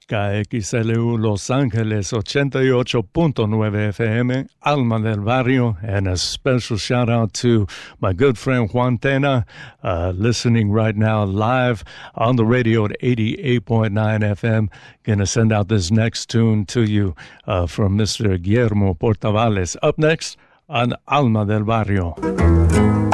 KXLU Los Angeles 88.9 FM, Alma del Barrio, and a special shout out to my good friend Juan Tena, listening right now live on the radio at 88.9 FM. Gonna send out this next tune to you from Mr. Guillermo Portavales. Up next on Alma del Barrio.